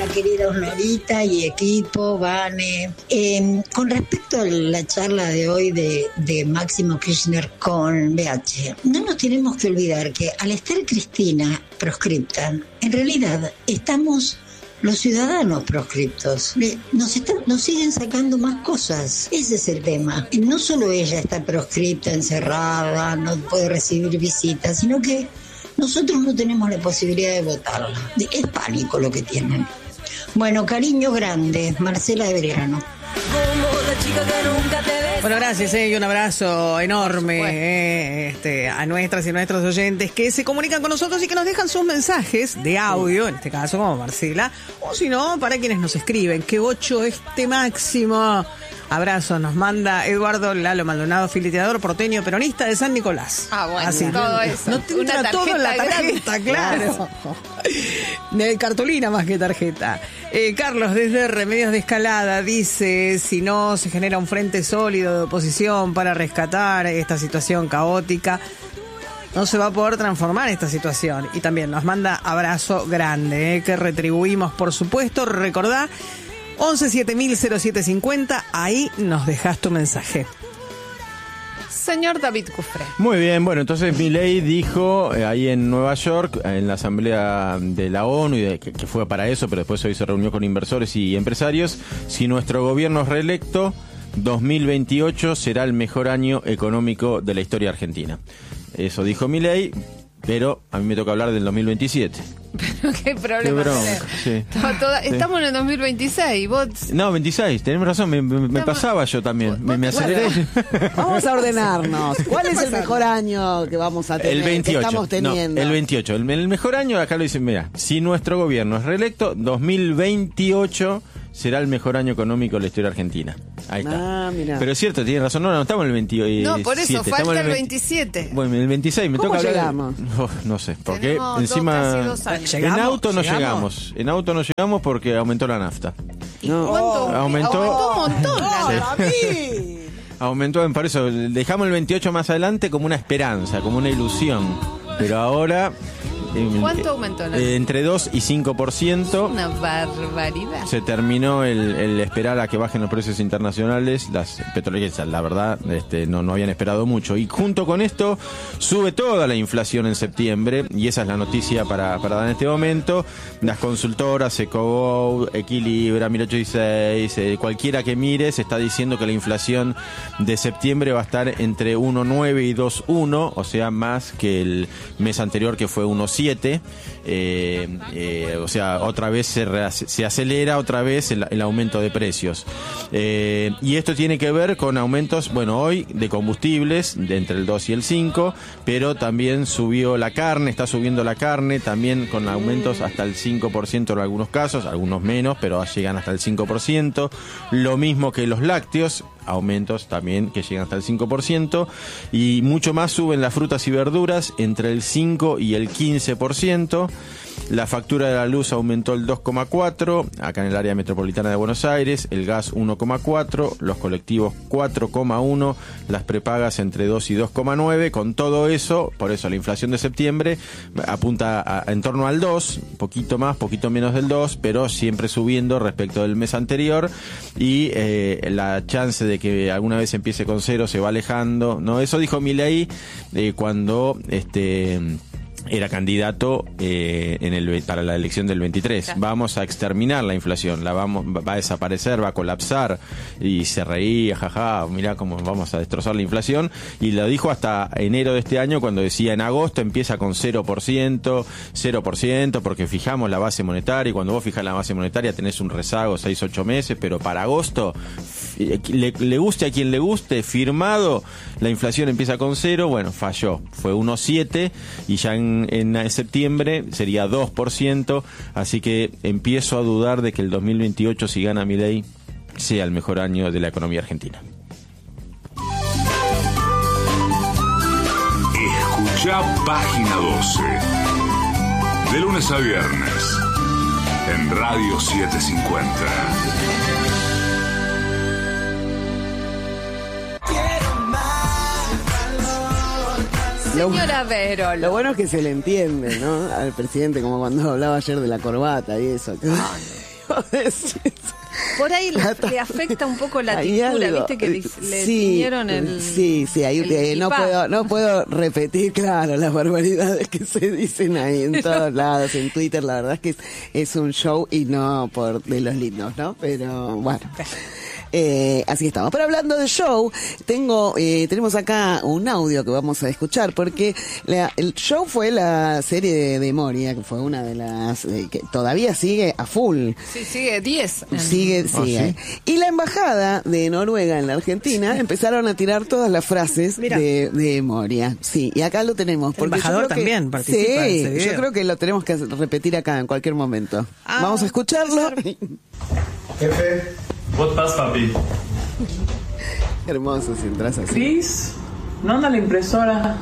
la querida Osnorita y equipo, Vane. Con respecto a la charla de hoy de Máximo Kirchner con BH, no nos tenemos que olvidar que al estar Cristina proscripta, en realidad estamos los ciudadanos proscriptos. Nos siguen sacando más cosas. Ese es el tema. No solo ella está proscripta, encerrada, no puede recibir visitas, sino que nosotros no tenemos la posibilidad de votarla. Es pánico lo que tienen. Bueno, cariño grande, Marcela de Belgrano. Bueno, gracias y un abrazo enorme a nuestras y nuestros oyentes que se comunican con nosotros y que nos dejan sus mensajes de audio, en este caso como Marcela, o si no, para quienes nos escriben. ¡Qué bocho Máximo! Abrazo, nos manda Eduardo Lalo Maldonado, fileteador porteño peronista de San Nicolás. Ah, bueno, así, todo eso. No te entra todo en la tarjeta, claro. De cartulina más que tarjeta. Carlos, desde Remedios de Escalada, dice: si no se genera un frente sólido de oposición para rescatar esta situación caótica, no se va a poder transformar esta situación. Y también nos manda abrazo grande, que retribuimos, por supuesto. Recordá, 11700750, ahí nos dejas tu mensaje. Señor David Cufré. Muy bien, bueno, entonces Milei dijo ahí en Nueva York, en la asamblea de la ONU, que fue para eso, pero después hoy se reunió con inversores y empresarios: si nuestro gobierno es reelecto, 2028 será el mejor año económico de la historia argentina. Eso dijo Milei, pero a mí me toca hablar del 2027. Pero qué problema. Sí. Estamos en el 2026. ¿Vos? No, 26, tenés razón, me pasaba yo también. Me aceleré. Bueno, vamos a ordenarnos. ¿Cuál es el mejor año que vamos a tener? El 28. Que estamos teniendo. No, el 28. El mejor año, acá lo dicen, mira, si nuestro gobierno es reelecto, 2028 será el mejor año económico de la historia argentina. Ahí está. Mira. Pero es cierto, tiene razón, no estamos en el 28. No, por eso, falta el 27. Bueno, el 26 me toca hablar. Llegamos? No sé, porque tenemos encima casi 2 años. en auto no llegamos. En auto no llegamos porque aumentó la nafta. No. Aumentó un montón. Aumentó, por eso dejamos el 28 más adelante como una esperanza, como una ilusión. Pero ahora ¿cuánto aumentó? Entre 2 y 5%. Una barbaridad. Se terminó el esperar a que bajen los precios internacionales. Las petroleras, la verdad, no habían esperado mucho. Y junto con esto, sube toda la inflación en septiembre. Y esa es la noticia para dar en este momento. Las consultoras, Ecogo, Equilibra, 1816, cualquiera que mire, se está diciendo que la inflación de septiembre va a estar entre 1,9 y 2,1, o sea, más que el mes anterior, que fue 1,7. O sea, otra vez se acelera otra vez el aumento de precios. Y esto tiene que ver con aumentos, bueno, hoy de combustibles, de entre el 2 y el 5, pero también subió la carne, está subiendo la carne, también con aumentos hasta el 5% en algunos casos, algunos menos, pero llegan hasta el 5%. Lo mismo que los lácteos, aumentos también que llegan hasta el 5%, y mucho más suben las frutas y verduras, entre el 5 y el 15%. La factura de la luz aumentó el 2,4%, acá en el área metropolitana de Buenos Aires, el gas 1,4%, los colectivos 4,1%, las prepagas entre 2 y 2,9%. Con todo eso, por eso la inflación de septiembre apunta en torno al 2%, poquito más, poquito menos del 2%, pero siempre subiendo respecto del mes anterior, y la chance de que alguna vez empiece con 0 se va alejando, ¿no? Eso dijo Milei cuando era candidato para la elección del 23. Claro. Vamos a exterminar la inflación, va a desaparecer, va a colapsar, y se reía, jaja, mirá cómo vamos a destrozar la inflación, y lo dijo hasta enero de este año, cuando decía en agosto empieza con 0%, porque fijamos la base monetaria, y cuando vos fijas la base monetaria tenés un rezago 6-8 meses, pero para agosto, le guste a quien le guste, firmado, la inflación empieza con 0, bueno, falló, fue 1,7, y ya en septiembre sería 2%, así que empiezo a dudar de que el 2028, si gana Milei, sea el mejor año de la economía argentina. Escuchá Página 12, de lunes a viernes, en Radio 750. Señora Vero. Lo bueno es que se le entiende, ¿no? Al presidente, como cuando hablaba ayer de la corbata y eso. Por ahí le afecta un poco la tintura, viste que le tiñeron el. Sí, ahí no puedo repetir, claro, las barbaridades que se dicen ahí en todos lados, en Twitter. La verdad es que es un show y no por de los lindos, ¿no? Pero bueno. Así estamos. Pero hablando de show, tenemos acá un audio que vamos a escuchar, porque el show fue la serie de Moria, que fue una de las que todavía sigue a full. Sí, sigue 10. Sigue. ¿sí? Y la embajada de Noruega en la Argentina empezaron a tirar todas las frases de Moria. Sí, y acá lo tenemos. El embajador también participa. Sí, yo creo que lo tenemos que repetir acá en cualquier momento. Vamos a escucharlo. Jefe. ¿Vos estás, papi? Hermoso si entras así. Cris, ¿no anda la impresora?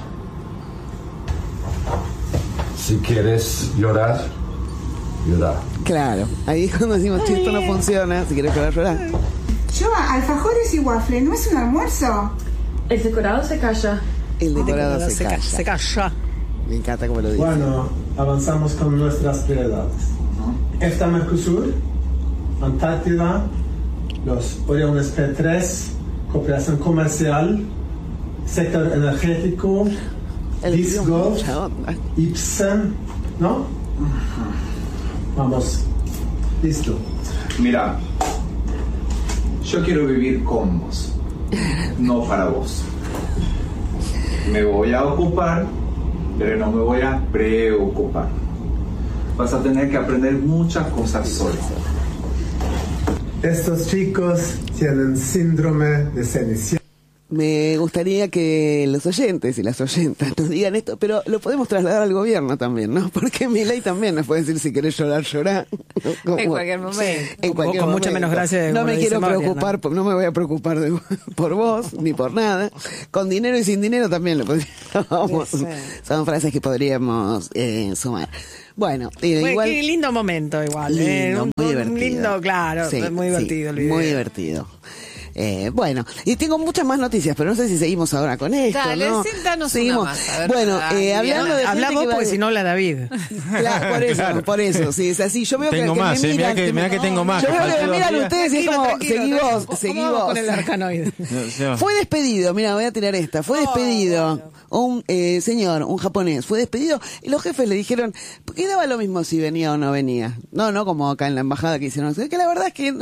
Si quieres llorar, llorar. Claro, ahí es cuando decimos, che, esto no funciona, si quieres llorar. Yo, alfajores y waffle, ¿no es un almuerzo? El decorado se calla. El decorado se calla. Se calla. Me encanta como lo dice. Bueno, avanzamos con nuestras prioridades. EFTA Mercosur, Antártida, los Oriones P3, cooperación comercial, sector energético, Disco, Ipsen, ¿no? Vamos, listo. Mira, yo quiero vivir con vos, no para vos. Me voy a ocupar, pero no me voy a preocupar. Vas a tener que aprender muchas cosas solo. Estos chicos tienen síndrome de Cenicienta. Me gustaría que los oyentes y las oyentas nos digan esto, pero lo podemos trasladar al gobierno también, ¿no? Porque Milei también nos puede decir, si querés llorar, llorá. En cualquier momento. Con mucha menos gracia. No me quiero preocupar, no me voy a preocupar por vos, ni por nada. Con dinero y sin dinero también lo podríamos. Sí. Son frases que podríamos sumar. Bueno, igual. Qué lindo momento, igual. Lindo, muy divertido. Lindo, claro. Sí, muy divertido el video. Muy divertido. Bueno, y tengo muchas más noticias, pero no sé si seguimos ahora con esto. Dale, ¿no? danos seguimos. Una más. A ver, bueno, hablando de hablamos porque si no habla David. Claro, por eso, sí, es así. Yo veo tengo que más, me miran, mirá que tengo más. Yo veo que me miran ustedes y es como, seguí vos. Con el arcanoide. Fue despedido, mira, voy a tirar esta. Fue despedido un señor, un japonés, fue despedido y los jefes le dijeron que daba lo mismo si venía o no venía. No como acá en la embajada que hicieron, que la verdad es que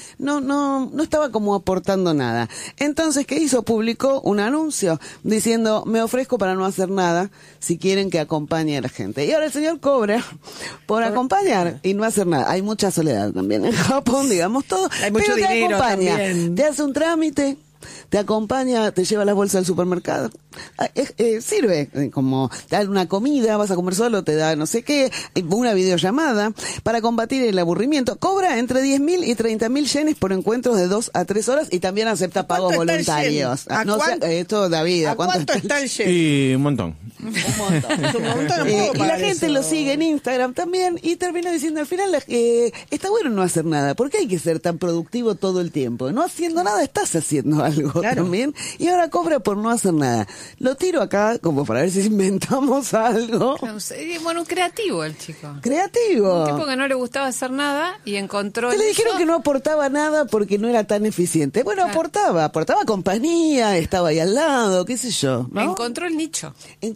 no estaba como aportando nada. Entonces, ¿qué hizo? Publicó un anuncio diciendo, me ofrezco para no hacer nada si quieren que acompañe a la gente. Y ahora el señor cobra por acompañar y no hacer nada. Hay mucha soledad también en Japón, digamos todo. Hay mucho dinero, te acompaña, también. Te hace un trámite, te acompaña, te lleva las bolsas al supermercado. Sirve como te da una comida, vas a comer solo, te da no sé qué, una videollamada para combatir el aburrimiento. Cobra entre 10.000 y 30.000 yenes por encuentros de 2 a 3 horas y también acepta pagos voluntarios. Esto da vida. ¿Cuánto está el yen? Y un montón. Es un montón. Y la gente lo sigue en Instagram también y termina diciendo al final está bueno no hacer nada. ¿Por qué hay que ser tan productivo todo el tiempo? No haciendo nada estás haciendo algo también y ahora cobra por no hacer nada. Lo tiro acá como para ver si inventamos algo. Bueno, un creativo el chico. Creativo. Un tipo que no le gustaba hacer nada y encontró. Le dijeron que no aportaba nada porque no era tan eficiente. Bueno, aportaba compañía, estaba ahí al lado, qué sé yo, ¿no? Encontró el nicho,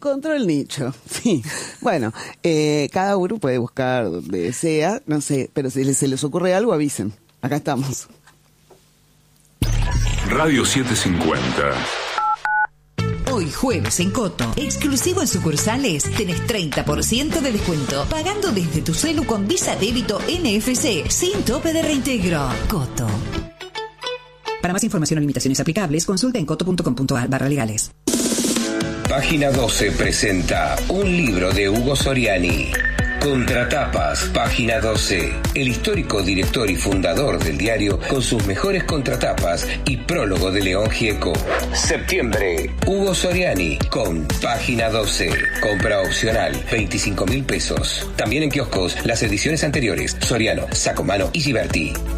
sí. Bueno, cada uno puede buscar donde sea, no sé, pero si se les ocurre algo, avisen. Acá estamos. Radio 750. Hoy jueves en Coto, exclusivo en sucursales, tenés 30% de descuento, pagando desde tu celu con Visa Débito NFC, sin tope de reintegro. Coto. Para más información o limitaciones aplicables, consulta en coto.com.ar/legales. Página 12 presenta un libro de Hugo Soriani. Contratapas, página 12. El histórico director y fundador del diario con sus mejores contratapas y prólogo de León Gieco. Septiembre, Hugo Soriani con página 12. Compra opcional, 25.000 pesos. También en kioscos las ediciones anteriores, Soriano, Sacomano y Giberti.